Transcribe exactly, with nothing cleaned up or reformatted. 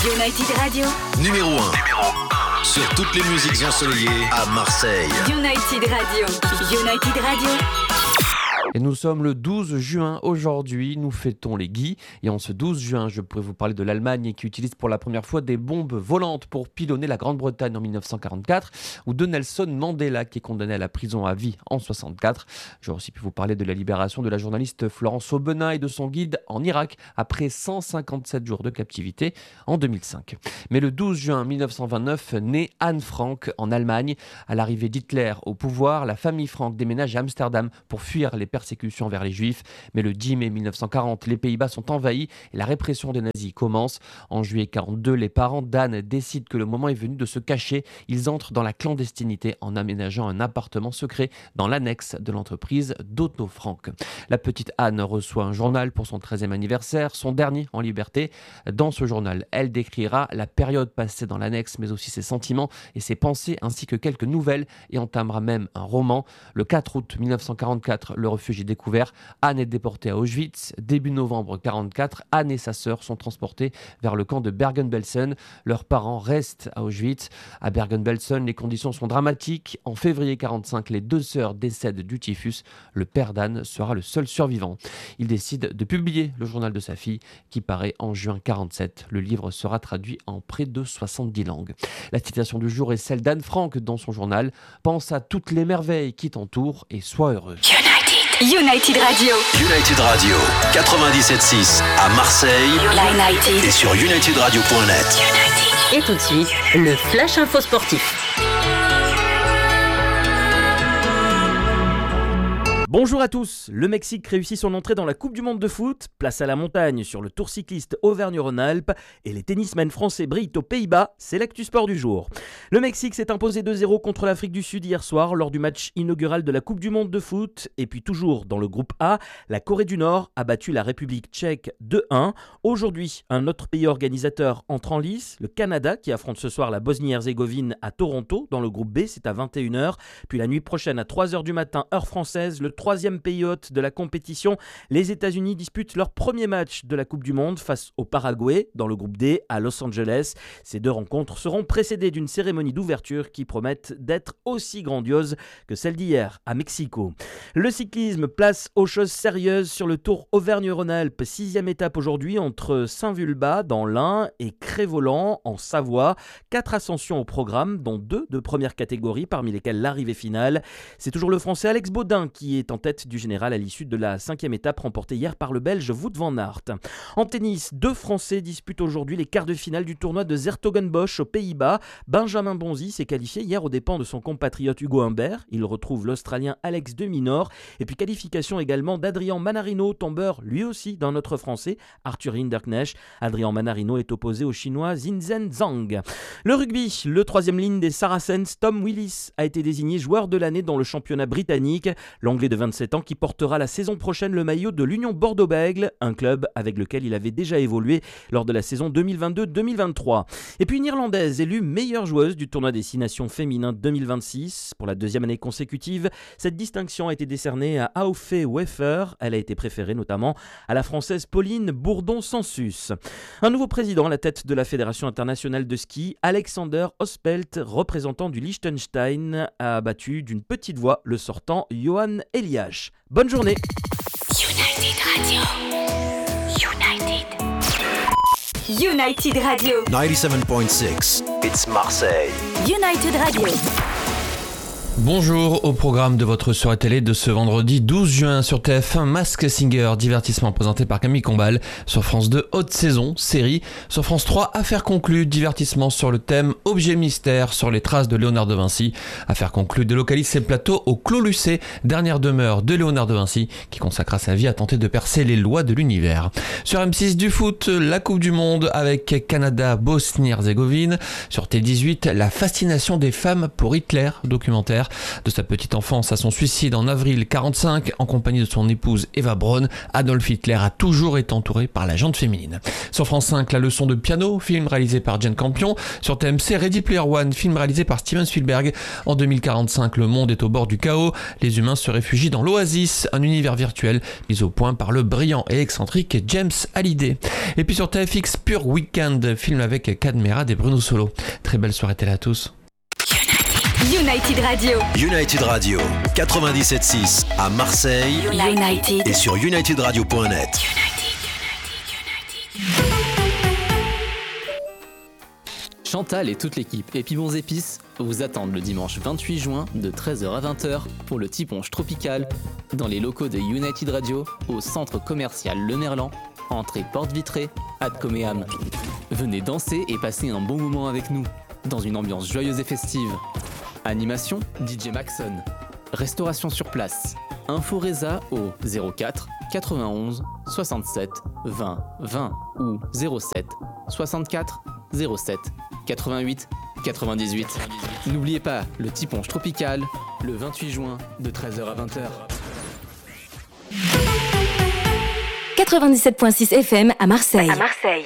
United Radio. Numéro un. Numéro un. Sur toutes les musiques ensoleillées à Marseille. United Radio. United Radio. Et nous sommes le douze juin aujourd'hui, nous fêtons les Guy. Et en ce douze juin, je pourrais vous parler de l'Allemagne qui utilise pour la première fois des bombes volantes pour pilonner la Grande-Bretagne en dix-neuf cent quarante-quatre, ou de Nelson Mandela qui est condamné à la prison à vie en soixante-quatre. J'aurais aussi pu vous parler de la libération de la journaliste Florence Aubenas et de son guide en Irak après cent cinquante-sept jours de captivité en deux mille cinq. Mais le douze juin mille neuf cent vingt-neuf naît Anne Frank en Allemagne. À l'arrivée d'Hitler au pouvoir, la famille Frank déménage à Amsterdam pour fuir les persécutions vers les Juifs. Mais le dix mai mille neuf cent quarante, les Pays-Bas sont envahis et la répression des nazis commence. En juillet quarante-deux, les parents d'Anne décident que le moment est venu de se cacher. Ils entrent dans la clandestinité en aménageant un appartement secret dans l'annexe de l'entreprise d'Otto Frank. La petite Anne reçoit un journal pour son treizième anniversaire, son dernier en liberté. Dans ce journal, elle décrira la période passée dans l'annexe, mais aussi ses sentiments et ses pensées, ainsi que quelques nouvelles, et entamera même un roman. Le quatre août mille neuf cent quarante-quatre, le refuge est découvert. Anne est déportée à Auschwitz. Début novembre quarante-quatre, Anne et sa sœur sont transportées vers le camp de Bergen-Belsen. Leurs parents restent à Auschwitz. À Bergen-Belsen, les conditions sont dramatiques. En février quarante-cinq, les deux sœurs décèdent du typhus. Le père d'Anne sera le seul survivant. Il décide de publier le journal de sa fille qui paraît en juin quarante-sept. Le livre sera traduit en près de soixante-dix langues. La citation du jour est celle d'Anne Frank dans son journal. « Pense à toutes les merveilles qui t'entourent et sois heureux. » United Radio. United Radio, quatre-vingt-dix-sept virgule six à Marseille. United. Et sur united radio point net. Et tout de suite, le Flash Info Sportif. Bonjour à tous, le Mexique réussit son entrée dans la Coupe du Monde de foot, place à la montagne sur le Tour cycliste Auvergne-Rhône-Alpes et les tennismen français brillent aux Pays-Bas, c'est l'actu sport du jour. Le Mexique s'est imposé deux zéro contre l'Afrique du Sud hier soir lors du match inaugural de la Coupe du Monde de foot et puis toujours dans le groupe A, la Corée du Nord a battu la République tchèque deux un. Aujourd'hui, un autre pays organisateur entre en lice, le Canada qui affronte ce soir la Bosnie-Herzégovine à Toronto dans le groupe B, c'est à vingt et une heures, puis la nuit prochaine à trois heures du matin heure française, le troisième pays hôte de la compétition, les États-Unis disputent leur premier match de la Coupe du Monde face au Paraguay dans le groupe D à Los Angeles. Ces deux rencontres seront précédées d'une cérémonie d'ouverture qui promettent d'être aussi grandiose que celle d'hier à Mexico. Le cyclisme place aux choses sérieuses sur le Tour Auvergne-Rhône-Alpes, sixième étape aujourd'hui entre Saint-Vulbas dans l'Ain et Cré-Voland en Savoie. Quatre ascensions au programme, dont deux de première catégorie, parmi lesquelles l'arrivée finale. C'est toujours le Français Alex Baudin qui est en tête du général à l'issue de la cinquième étape remportée hier par le Belge Wout van Aert. En tennis, deux Français disputent aujourd'hui les quarts de finale du tournoi de 's-Hertogenbosch aux Pays-Bas. Benjamin Bonzi s'est qualifié hier aux dépens de son compatriote Hugo Humbert. Il retrouve l'Australien Alex de Minaur. Et puis qualification également d'Adrian Manarino, tombeur lui aussi d'un autre Français, Arthur Hinderknecht. Adrian Manarino est opposé au Chinois Xinzhen Zhang. Le rugby, le troisième ligne des Saracens, Tom Willis, a été désigné joueur de l'année dans le championnat britannique. L'Anglais de vingt-sept ans qui portera la saison prochaine le maillot de l'Union Bordeaux-Bègles, un club avec lequel il avait déjà évolué lors de la saison deux mille vingt-deux deux mille vingt-trois. Et puis une Irlandaise élue meilleure joueuse du tournoi des Six Nations féminin deux mille vingt-six. Pour la deuxième année consécutive, cette distinction a été décernée à Aofe Weffer. Elle a été préférée notamment à la Française Pauline Bourdon-Sansus. Un nouveau président à la tête de la Fédération internationale de ski, Alexander Ospelt, représentant du Liechtenstein, a battu d'une petite voix le sortant Johan Elias. Bonne journée. United Radio. United. United Radio. quatre-vingt-dix-sept virgule six, it's Marseille. United Radio. Bonjour, au programme de votre soirée télé de ce vendredi douze juin sur T F un, Masked Singer, divertissement présenté par Camille Combal. Sur France deux, haute saison, série. Sur France trois, affaires conclues, divertissement sur le thème objet mystère sur les traces de Léonard de Vinci. Affaires conclues délocalise ses plateaux au Clos Lucé, dernière demeure de Léonard de Vinci, qui consacra sa vie à tenter de percer les lois de l'univers. Sur M six du foot, la Coupe du Monde avec Canada-Bosnie-Herzégovine. Sur T dix-huit, la fascination des femmes pour Hitler, documentaire. père de sa petite enfance à son suicide en avril quarante-cinq, en compagnie de son épouse Eva Braun, Adolf Hitler a toujours été entouré par la gente féminine. Sur France cinq, La leçon de piano, film réalisé par Jane Campion. Sur T M C, Ready Player One, film réalisé par Steven Spielberg. En deux mille quarante-cinq, le monde est au bord du chaos. Les humains se réfugient dans l'Oasis, un univers virtuel mis au point par le brillant et excentrique James Hallyday. Et puis sur T F X, Pure Weekend, film avec Cadmerade et Bruno Solo. Très belle soirée à tous. United Radio. United Radio, quatre-vingt-dix-sept six à Marseille United. et sur united radio point net. Chantal et toute l'équipe Épibons Épices vous attendent le dimanche vingt-huit juin de treize heures à vingt heures pour le Tiponche Tropical dans les locaux de United Radio au centre commercial Le Merlan, entrée porte vitrée, ad Coméam. Venez danser et passer un bon moment avec nous dans une ambiance joyeuse et festive. Animation D J Maxon. Restauration sur place. Info Reza au zéro quatre quatre-vingt-onze soixante-sept vingt vingt ou zéro sept soixante-quatre zéro sept quatre-vingt-huit quatre-vingt-dix-huit. N'oubliez pas le Tiponche Tropical le vingt-huit juin de treize heures à vingt heures. quatre-vingt-dix-sept virgule six F M à Marseille. À Marseille.